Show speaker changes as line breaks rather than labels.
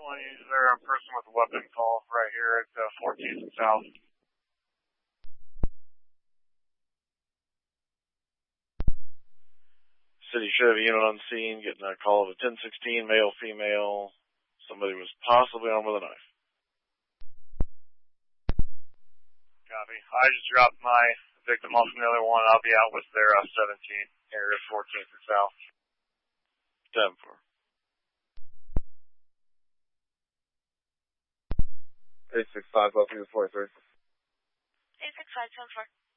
Is there a person with a weapon call right here at 14th and South?
City sheriff unit on scene, getting a call of a 1016, male, female. Somebody was possibly armed with a knife.
Copy. I just dropped my victim off another one. I'll be out with their 17, area 14th and South.
10-4.
865, welcome to 43.
865, 10-4.